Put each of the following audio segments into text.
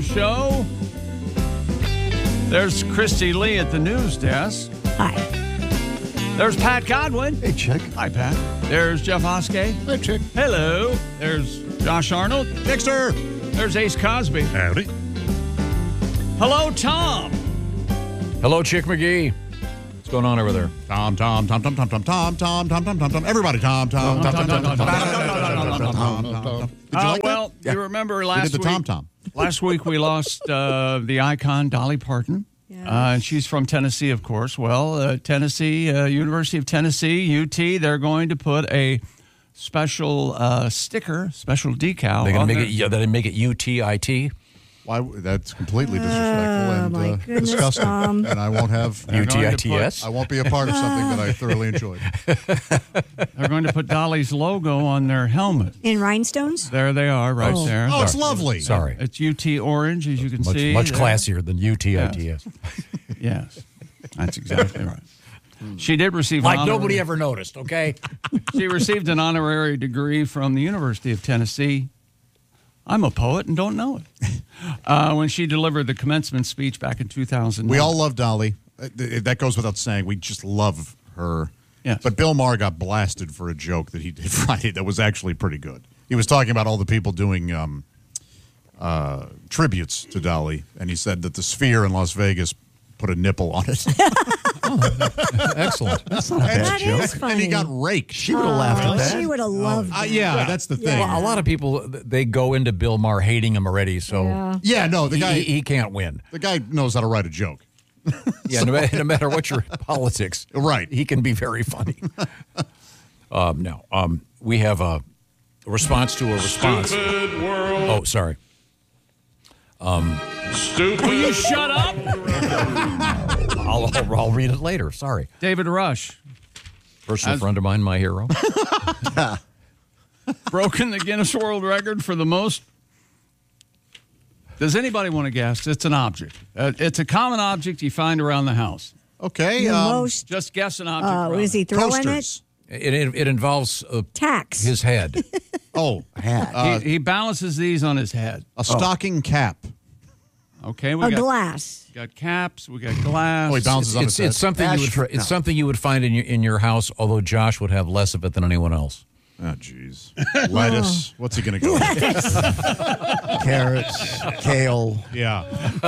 show. There's Christy Lee at the news desk. Hi. There's Pat Godwin. Hey, Chick. Hi, Pat. There's Jeff Oskey. Hey, Chick. Hello. There's Josh Arnold. Dexter. There's Ace Cosby. Howdy. Hello, Tom. Hello, Chick McGee. What's going on over there? Tom. Everybody, Tom. Did you like Well, that? you remember We last did the week. Tom. Last week we lost the icon Dolly Parton. And she's from Tennessee, of course. Well, Tennessee, University of Tennessee, UT, they're going to put a special sticker, special decal. They're going on to make it UTIT. Why? That's completely disrespectful my and goodness, disgusting. Tom. And I won't have UTITS. I won't be a part of something that I thoroughly enjoyed. They're going to put Dolly's logo on their helmet. In rhinestones? There they are, right there. Oh, it's lovely. Sorry. It's UT orange, as you can see. Much there. classier than UTITS. Yes, that's exactly right. She did receive Like an nobody ever noticed, okay? She received an honorary degree from the University of Tennessee. I'm a poet and don't know it. When she delivered the commencement speech back in 2009. We all love Dolly. That goes without saying. We just love her. Yes. But Bill Maher got blasted for a joke that he did Friday that was actually pretty good. He was talking about all the people doing tributes to Dolly, and he said that the Sphere in Las Vegas put a nipple on it. Excellent. That's not a bad joke. And funny. he got raked. She would have laughed at that. She would have loved that. Yeah, that's the thing. Well, a lot of people, they go into Bill Maher hating him already, so Yeah, no, the guy he can't win. the guy knows how to write a joke. Yeah, no matter what your politics, Right. he can be very funny. We have a response to a response. Stupid world. Oh, sorry. Stupid. Will you shut up? I'll read it later. Sorry. David Rush, Personal friend of mine, my hero. broken the Guinness World Record for the most. Does anybody want to guess? It's an object. It's a common object you find around the house. Okay. The most. Just guess an object. Is he throwing Toasters. It involves it? Tax. his head. Oh, Hat. He balances these on his head. a stocking cap. Okay, we a got glass. caps. We got glass. Oh, he balances on his head. It's something you would No. something you would find in your house. Although Josh would have less of it than anyone else. Oh, jeez. Lettuce. What's he going to go with? Carrots. Kale. Yeah.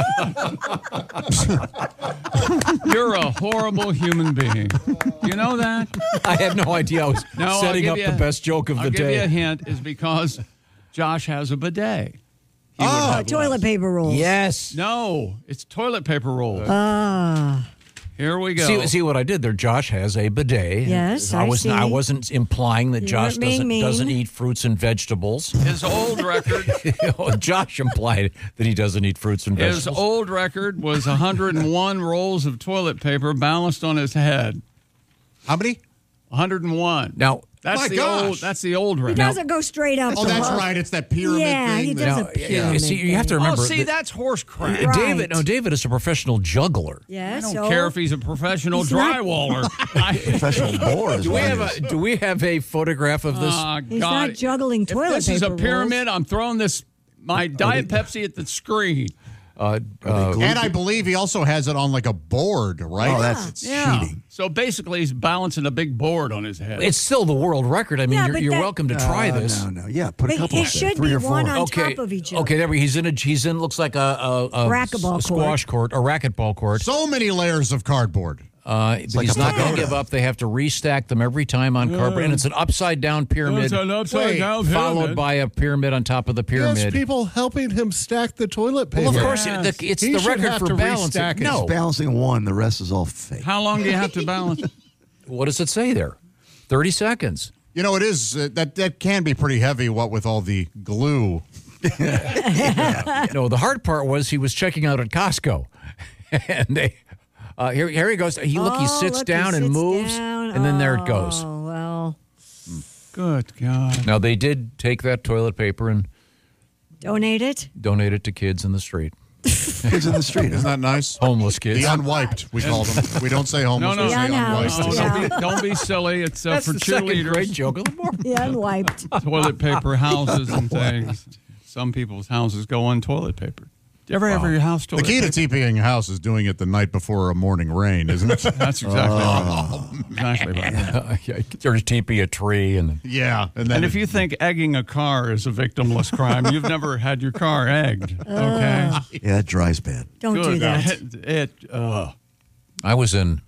You're a horrible human being. You know that? I had no idea I was I'll setting give up you the best joke of I'll the give you a day. hint is because Josh has a bidet. He would Oh, have toilet less. paper rolls. Yes. No, it's toilet paper rolls. Ah. Here we go. See what I did there? Josh has a bidet. Yes, I see. I wasn't implying that You Josh weren't being mean. doesn't eat fruits and vegetables. His old record. Josh implied that he doesn't eat fruits and His vegetables. old record was 101 rolls of toilet paper balanced on his head. How many? 101. Now, That's My the gosh. old. That's the old He record. doesn't go straight up. Oh, the that's hole. right. It's that pyramid Yeah, thing. he that- does now, a pyramid see, you have to thing. remember. Oh, see, that that's horse crap. Right. David is a professional juggler. Yes. I don't care if he's a professional drywwaller. Professional bore is Do we what have it is. do we have a photograph of this? He's God. not juggling toilet If this paper is a rolls. pyramid, I'm throwing my Diet Pepsi at the screen. And I believe he also has it on like a board, right? Oh, that's cheating. So basically, he's balancing a big board on his head. It's still the world record. I mean, Yeah, you're, but you're that- welcome to try this. No. Yeah, put a But couple it up there, should 3 be or 4. one on Okay. top of each other. Okay, there he's in looks like a Racquetball squash court, a racquetball court. So many layers of cardboard. But he's not going to give up. They have to restack them every time on cardboard, and it's an upside down pyramid, It's an upside-down followed pyramid. by a pyramid on top of the pyramid. There's people helping him stack the toilet paper. Well, of course, Yes. it's He the should record have for to balancing. restack it. No, Balancing one, the rest is all fake. How long do you have to balance? what does it say there? 30 seconds. You know, it is that can be pretty heavy. What with all the glue. No, the hard part was he was checking out at Costco, and they. Here he goes. He sits look, down he and sits moves, down. and then there it goes. Oh, well, Good God. Now they did take that toilet paper and donate it. donate it to kids in the street, Kids in the street. Isn't that nice? homeless kids. The unwiped, we call them. We don't say homeless, No, we no. say The unhoused. unwiped. Yeah. Don't be silly. It's That's for the second great cheerleaders, joke of the morning. The unwiped. toilet paper houses and things. Some people's houses go on toilet paper. you ever have your house The toilet key to paper? TPing a house is doing it the night before a morning rain, isn't it? That's exactly right. Exactly right. You're TP a tree and Yeah. And then And if you think egging a car is a victimless crime, you've never had your car egged. Okay. Yeah, it dries bad. Don't do Good. that. I was in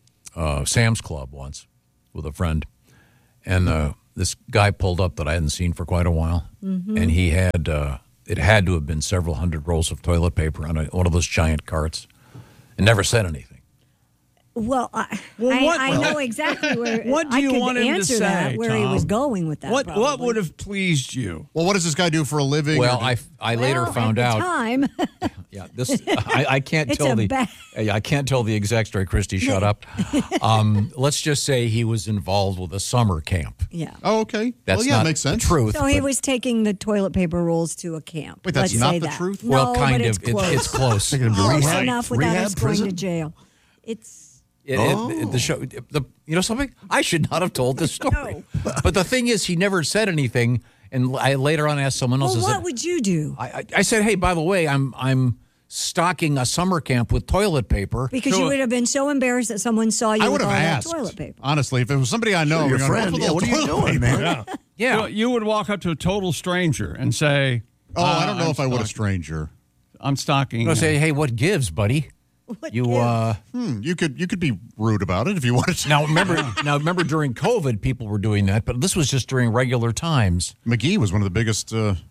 Sam's Club once with a friend, and this guy pulled up that I hadn't seen for quite a while, and he had it had to have been several hundred rolls of toilet paper on one of those giant carts, and never said anything. Well, what- I know exactly where. What do I you could want him to answer say, that, where he Tom? was going with that. What probably. would have pleased you? well, what does this guy do for a living? Well, Or I later Well, found at out. the time. Yeah, this I can't It's tell a the bad- I can't tell the exact story. Christy, shut up. Let's just say he was involved with a summer camp. Yeah. Oh, okay. That's well, yeah, not makes sense. the truth. So he but- was taking the toilet paper rolls to a camp. Wait, that's Let's not say the that. truth? No, Well, kind but of. It's close. It's close. Taking him to Close rehab, enough without rehab us going prison? to jail. It's The show, you know something? I should not have told this story. But the thing is, he never said anything. And I later on asked someone else. well. I said, What would you do? I said, hey, by the way, I'm stocking a summer camp with toilet paper. Because you would have been so embarrassed that someone saw you I with would all have that asked. toilet paper. Honestly, if it was somebody I know, Your we're going, friend. "What's with Yeah, all what are you toilet doing, paper?" man? Yeah. You would walk up to a total stranger and say, Oh, I don't know I'm if I would a stocking- stranger. I'm stocking. I say, hey, what gives, buddy? What You gives? You could be rude about it if you wanted to. now remember during COVID people were doing that, but this was just during regular times. McGee was one of the biggest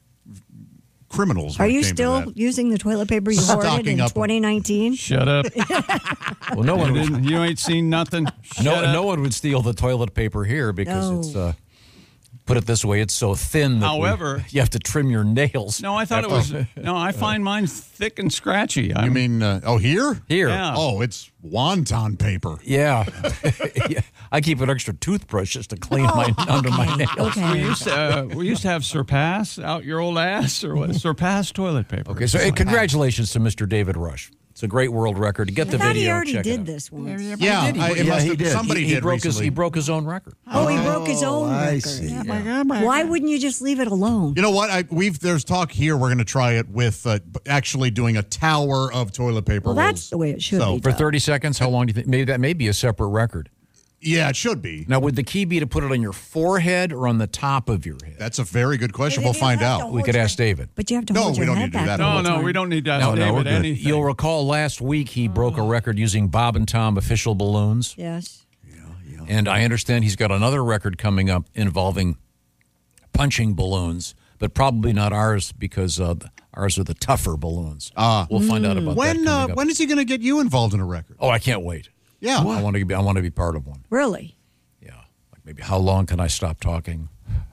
criminals. Are when it you came to still that. using the toilet paper you hoarded Stocking in up. 2019? Shut up. Well, no one would, You ain't seen nothing. Shut up. no one would steal the toilet paper here because No. it's put it this way, it's so thin that However- you have to trim your nails. No, I thought it was. No, I find mine thick and scratchy. You mean, here? Here. Yeah. Oh, it's wonton paper. Yeah. Yeah. I keep an extra toothbrush just to clean under my nails. Okay. We used to have Surpass out your old ass, or what? Surpass toilet paper. Okay, so hey, congratulations to Mr. David Rush. It's a great world record. Get the I thought video. he already check it did out. this once. Yeah, did. it Yeah, must he have, did. somebody He did broke recently. his own record. Oh, he broke his own I record. see. Why wouldn't you just leave it alone? You know what? There's talk here. We're going to try it with actually doing a tower of toilet paper. Well, that's rolls. the way it should So, be For done. 30 seconds, how long do you think? Maybe that may be a separate record. Yeah, it should be. Now, would the key be to put it on your forehead or on the top of your head? That's a very good question. But We'll if you find have out. to We could ask David. But you have to No, hold we your don't head need to do back that. all No, the no, time. we don't need to ask No, David we're good. anything. You'll recall last week he broke a record using Bob and Tom official balloons. Yes. And I understand he's got another record coming up involving punching balloons, but probably not ours because ours are the tougher balloons. We'll find out about that. coming up. When is he going to get you involved in a record? Oh, I can't wait. Yeah. I want to be part of one. Really? Yeah. Like maybe how long can I stop talking?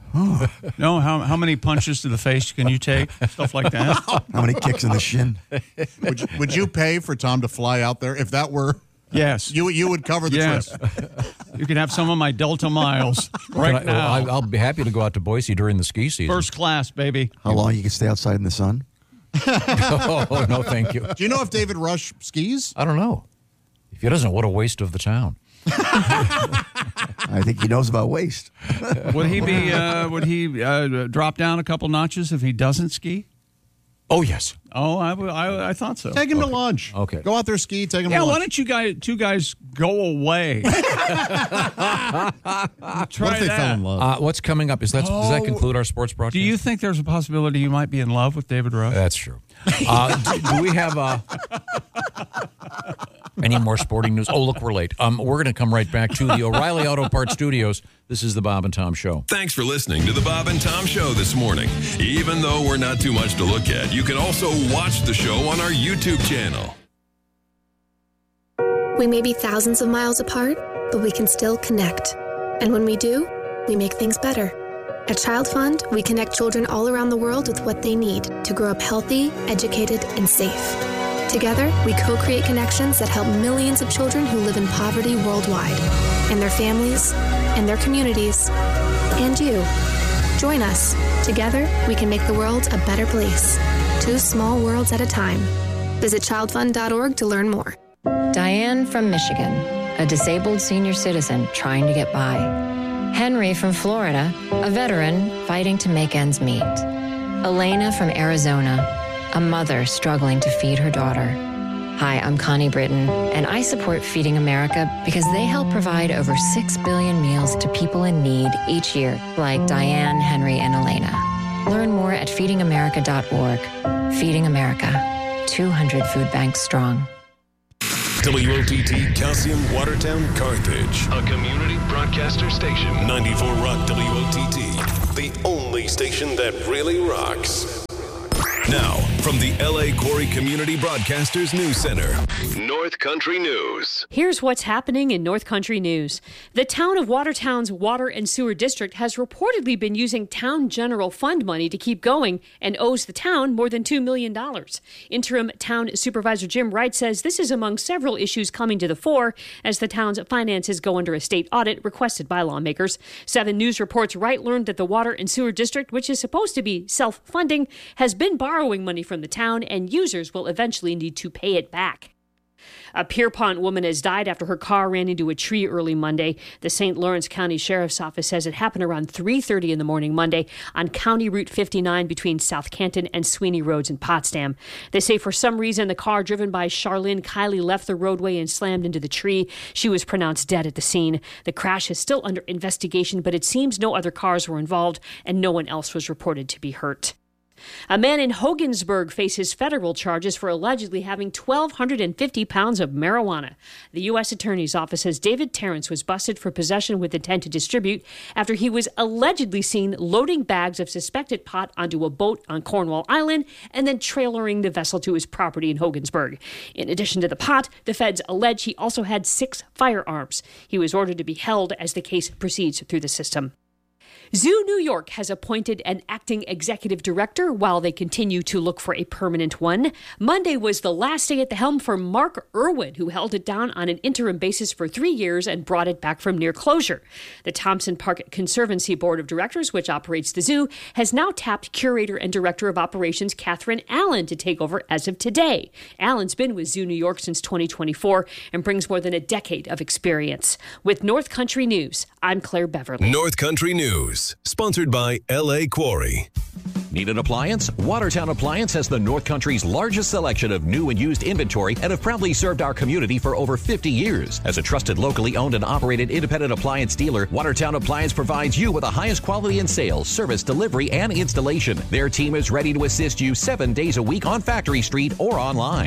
No, how many punches to the face can you take? Stuff like that. How many kicks in the shin? Would you pay for Tom to fly out there if that were? Yes. You would cover the Yes. trip. You can have some of my Delta miles right now. I'll be happy to go out to Boise during the ski season. First class, baby. How long you can stay outside in the sun? Oh, no, thank you. Do you know if David Rush skis? I don't know. If he doesn't, what a waste of the town. I think he knows about waste. Would he be? Would he drop down a couple notches if he doesn't ski? Oh, yes. Oh, I thought so. Take him to lunch. Okay. Go out there, ski, take him Yeah, to why lunch. don't you two guys go away? Try What if they that. fell in love? What's coming up? Does that conclude our sports broadcast? Do you think there's a possibility you might be in love with David Rush? That's true. Do we have any more sporting news? Oh, look, we're late. We're going to come right back to the O'Reilly Auto Parts Studios. This is the Bob and Tom Show. Thanks for listening to the Bob and Tom Show this morning. Even though we're not too much to look at, you can also watch the show on our YouTube channel. We may be thousands of miles apart, but we can still connect. And when we do, we make things better. At Child Fund, we connect children all around the world with what they need to grow up healthy, educated, and safe. Together, we co-create connections that help millions of children who live in poverty worldwide, and their families, and their communities, and you. Join us. Together, we can make the world a better place. 2 small worlds at a time. Visit childfund.org to learn more. Diane from Michigan, a disabled senior citizen trying to get by. Henry from Florida, a veteran fighting to make ends meet. Elena from Arizona, a mother struggling to feed her daughter. Hi, I'm Connie Britton, and I support Feeding America because they help provide over 6 billion meals to people in need each year, like Diane, Henry, and Elena. Learn more at feedingamerica.org. Feeding America, 200 food banks strong. WOTT Calcium Watertown Carthage, a community broadcaster station. 94 Rock WOTT, the only station that really rocks. Now, from the L.A. Quarry Community Broadcasters News Center, North Country News. Here's what's happening in North Country News. The town of Watertown's Water and Sewer District has reportedly been using town general fund money to keep going and owes the town more than $2 million. Interim Town Supervisor Jim Wright says this is among several issues coming to the fore as the town's finances go under a state audit requested by lawmakers. 7 News reports Wright learned that the Water and Sewer District, which is supposed to be self-funding, has been borrowing money from the town, and users will eventually need to pay it back. A Pierpont woman has died after her car ran into a tree early Monday. The St. Lawrence County Sheriff's Office says it happened around 3:30 in the morning Monday on County Route 59 between South Canton and Sweeney Roads in Potsdam. They say for some reason the car driven by Charlene Kiley left the roadway and slammed into the tree. She was pronounced dead at the scene. The crash is still under investigation, but it seems no other cars were involved and no one else was reported to be hurt. A man in Hogansburg faces federal charges for allegedly having 1,250 pounds of marijuana. The U.S. Attorney's Office says David Terrence was busted for possession with intent to distribute after he was allegedly seen loading bags of suspected pot onto a boat on Cornwall Island and then trailering the vessel to his property in Hogansburg. In addition to the pot, the feds allege he also had 6 firearms. He was ordered to be held as the case proceeds through the system. Zoo New York has appointed an acting executive director while they continue to look for a permanent one. Monday was the last day at the helm for Mark Irwin, who held it down on an interim basis for 3 years and brought it back from near closure. The Thompson Park Conservancy Board of Directors, which operates the zoo, has now tapped curator and director of operations Catherine Allen to take over as of today. Allen's been with Zoo New York since 2024 and brings more than a decade of experience. With North Country News, I'm Claire Beverly. North Country News, sponsored by L.A. Quarry. Need an appliance? Watertown Appliance has the North Country's largest selection of new and used inventory and have proudly served our community for over 50 years. As a trusted, locally owned and operated independent appliance dealer, Watertown Appliance provides you with the highest quality in sales, service, delivery, and installation. Their team is ready to assist you 7 days a week on Factory Street or online.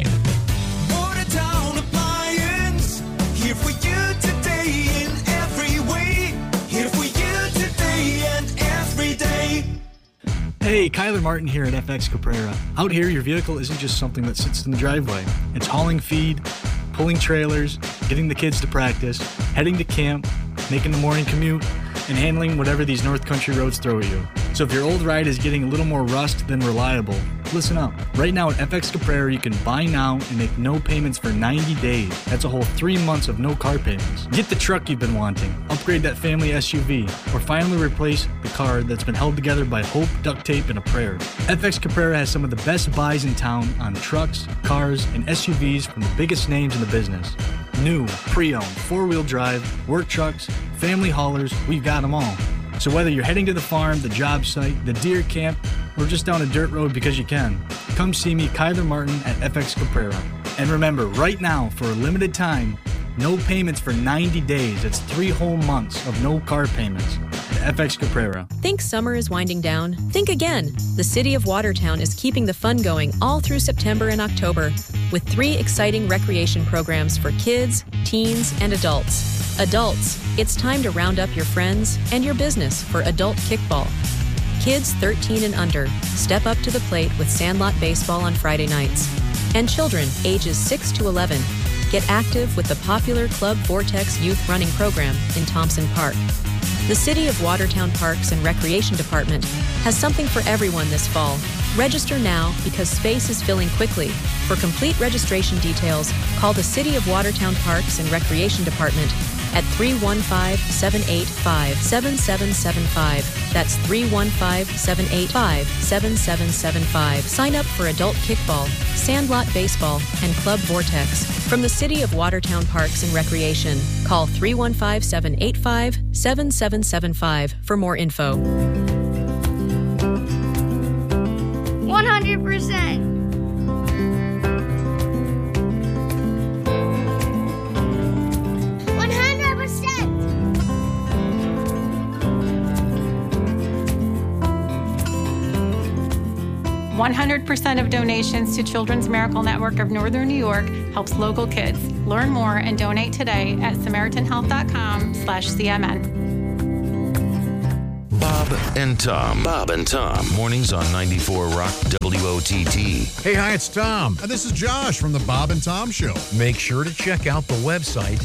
Watertown Appliance, here for you today in every way. Here for you today and every day. Hey, Kyler Martin here at FX Caprera. Out here, your vehicle isn't just something that sits in the driveway. It's hauling feed, pulling trailers, getting the kids to practice, heading to camp, making the morning commute, and handling whatever these North Country roads throw at you. So if your old ride is getting a little more rust than reliable, listen up. Right now at FX Caprera, you can buy now and make no payments for 90 days. That's a whole 3 months of no car payments. Get the truck you've been wanting, upgrade that family SUV, or finally replace the car that's been held together by hope, duct tape, and a prayer. FX Caprera has some of the best buys in town on trucks, cars, and SUVs from the biggest names in the business. New, pre-owned, 4-wheel drive, work trucks, family haulers, we've got them all. So whether you're heading to the farm, the job site, the deer camp, or just down a dirt road because you can, come see me, Kyler Martin, at FX Caprera. And remember, right now, for a limited time, no payments for 90 days. That's 3 whole months of no car payments. At FX Caprera. Think summer is winding down? Think again. The City of Watertown is keeping the fun going all through September and October with 3 exciting recreation programs for kids, teens, and adults. Adults, it's time to round up your friends and your business for adult kickball. Kids 13 and under, step up to the plate with Sandlot Baseball on Friday nights. And children ages 6 to 11, get active with the popular Club Vortex Youth Running Program in Thompson Park. The City of Watertown Parks and Recreation Department has something for everyone this fall. Register now because space is filling quickly. For complete registration details, call the City of Watertown Parks and Recreation Department at 315-785-7775. That's 315-785-7775. Sign up for adult kickball, Sandlot Baseball, and Club Vortex. From the City of Watertown Parks and Recreation, call 315-785-7775 for more info. 100%. 100% of donations to Children's Miracle Network of Northern New York helps local kids. Learn more and donate today at SamaritanHealth.com/CMN. Bob and Tom. Bob and Tom. Mornings on 94 Rock WOTT. Hey, hi, it's Tom. And this is Josh from the Bob and Tom Show. Make sure to check out the website,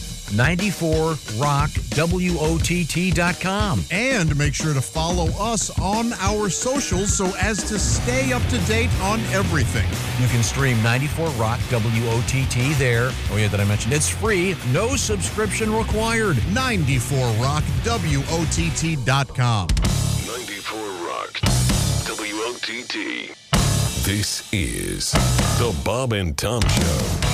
94rockwott.com. And make sure to follow us on our socials so as to stay up to date on everything. You can stream 94 Rock WOTT there. Oh, yeah, did I mention it's free? No subscription required. 94rockwott.com. 94 Rock WOTT. This is the Bob and Tom Show.